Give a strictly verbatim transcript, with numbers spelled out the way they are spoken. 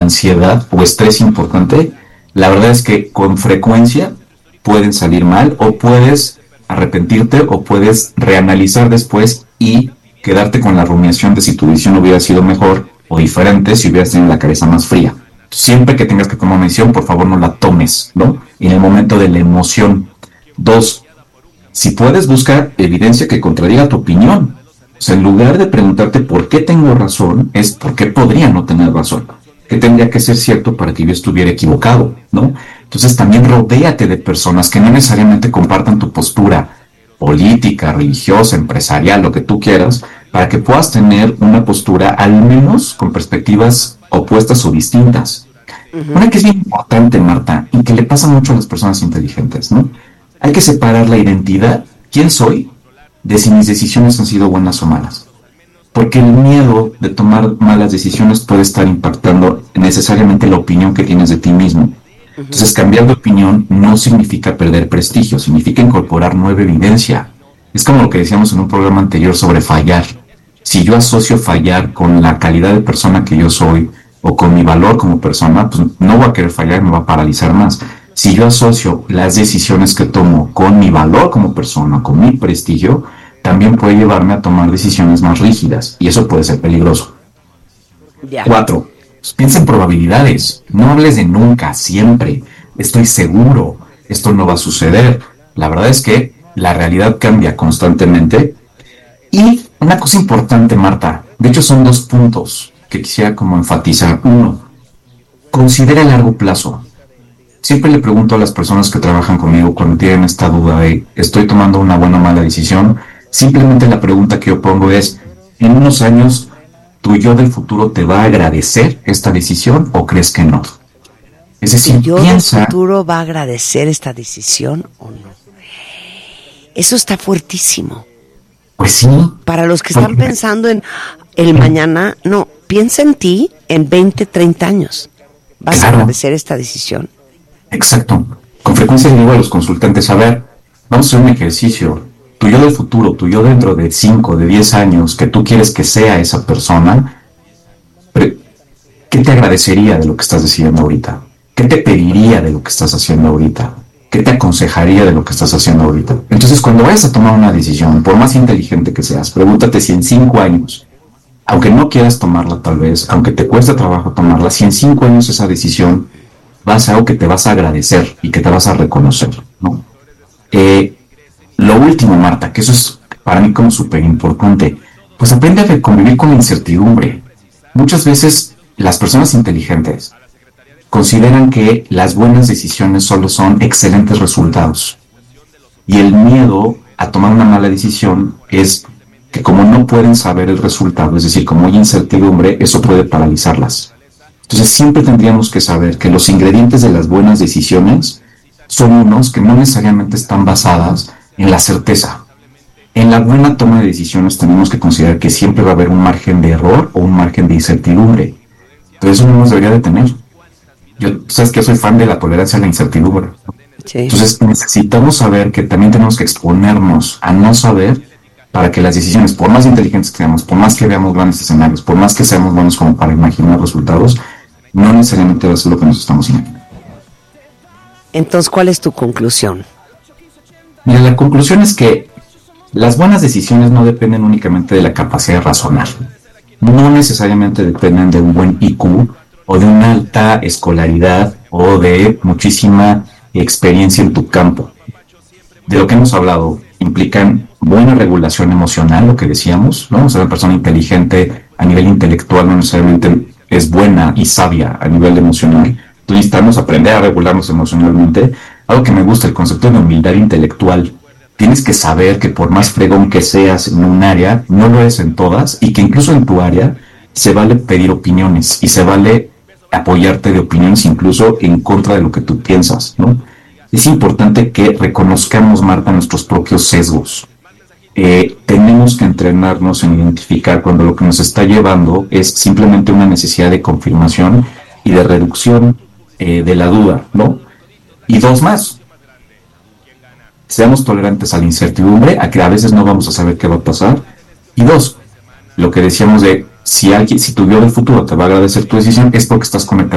ansiedad o estrés importante, la verdad es que con frecuencia pueden salir mal, o puedes arrepentirte, o puedes reanalizar después y quedarte con la rumiación de si tu decisión hubiera sido mejor o diferente si hubieras tenido la cabeza más fría. Siempre que tengas que tomar una decisión, por favor no la tomes, ¿no? En el momento de la emoción. Dos, si puedes, buscar evidencia que contradiga tu opinión. O sea, en lugar de preguntarte por qué tengo razón, es por qué podría no tener razón. ¿Qué tendría que ser cierto para que yo estuviera equivocado, ¿no? Entonces también rodéate de personas que no necesariamente compartan tu postura política, religiosa, empresarial, lo que tú quieras, para que puedas tener una postura al menos con perspectivas opuestas o distintas. Uh-huh. Una que es bien importante, Marta, y que le pasa mucho a las personas inteligentes, ¿no? Hay que separar la identidad, quién soy, de si mis decisiones han sido buenas o malas. Porque el miedo de tomar malas decisiones puede estar impactando necesariamente la opinión que tienes de ti mismo. Entonces, cambiar de opinión no significa perder prestigio, significa incorporar nueva evidencia. Es como lo que decíamos en un programa anterior sobre fallar. Si yo asocio fallar con la calidad de persona que yo soy o con mi valor como persona, pues no voy a querer fallar y me va a paralizar más. Si yo asocio las decisiones que tomo con mi valor como persona, con mi prestigio, también puede llevarme a tomar decisiones más rígidas, y eso puede ser peligroso. Yeah. Cuatro, pues piensa en probabilidades. No hables de nunca, siempre. Estoy seguro, esto no va a suceder. La verdad es que la realidad cambia constantemente. Y una cosa importante, Marta, de hecho son dos puntos que quisiera como enfatizar. Uno, considera el largo plazo. Siempre le pregunto a las personas que trabajan conmigo cuando tienen esta duda de ¿estoy tomando una buena o mala decisión? Simplemente la pregunta que yo pongo es, ¿en unos años tu yo del futuro te va a agradecer esta decisión o crees que no? Es decir, ¿el yo piensa... del futuro va a agradecer esta decisión o no? Eso está fuertísimo. Pues sí. Para los que están pensando en el mañana, no, piensa en ti en veinte, treinta años. ¿Vas claro. a agradecer esta decisión? Exacto. Con frecuencia le digo a los consultantes, a ver, vamos a hacer un ejercicio. Tu yo del futuro, tu yo dentro de cinco, de diez años, que tú quieres que sea esa persona, ¿qué te agradecería de lo que estás decidiendo ahorita? ¿Qué te pediría de lo que estás haciendo ahorita? ¿Qué te aconsejaría de lo que estás haciendo ahorita? Entonces, cuando vayas a tomar una decisión, por más inteligente que seas, pregúntate si en cinco años, aunque no quieras tomarla tal vez, aunque te cueste trabajo tomarla, si en cinco años esa decisión va a ser algo que te vas a agradecer y que te vas a reconocer, ¿no? Eh, lo último, Marta, que eso es para mí como súper importante, pues aprende a convivir con la incertidumbre. Muchas veces las personas inteligentes consideran que las buenas decisiones solo son excelentes resultados. Y el miedo a tomar una mala decisión es que como no pueden saber el resultado, es decir, como hay incertidumbre, eso puede paralizarlas. Entonces siempre tendríamos que saber que los ingredientes de las buenas decisiones son unos que no necesariamente están basadas en la certeza. En la buena toma de decisiones tenemos que considerar que siempre va a haber un margen de error o un margen de incertidumbre. Entonces eso no nos debería de tener. Yo, sabes que yo soy fan de la tolerancia a la incertidumbre. Sí. Entonces necesitamos saber que también tenemos que exponernos a no saber para que las decisiones, por más inteligentes que seamos, por más que veamos grandes escenarios, por más que seamos buenos como para imaginar resultados, no necesariamente va a ser lo que nos estamos imaginando. Entonces, ¿cuál es tu conclusión? Mira, la conclusión es que las buenas decisiones no dependen únicamente de la capacidad de razonar. No necesariamente dependen de un buen I Q o de una alta escolaridad o de muchísima experiencia en tu campo. De lo que hemos hablado, implican buena regulación emocional, lo que decíamos, ¿no? O sea, una persona inteligente a nivel intelectual no necesariamente es buena y sabia a nivel emocional. Entonces necesitamos aprender a regularnos emocionalmente. Algo que me gusta, el concepto de humildad intelectual. Tienes que saber que por más fregón que seas en un área, no lo eres en todas, y que incluso en tu área se vale pedir opiniones y se vale apoyarte de opiniones incluso en contra de lo que tú piensas, ¿no? Es importante que reconozcamos, Marta, nuestros propios sesgos. Eh, tenemos que entrenarnos en identificar cuando lo que nos está llevando es simplemente una necesidad de confirmación y de reducción eh, de la duda, ¿no? Y dos más, seamos tolerantes a la incertidumbre, a que a veces no vamos a saber qué va a pasar. Y dos, lo que decíamos de si alguien, si tu yo del futuro te va a agradecer tu decisión, es porque estás conectado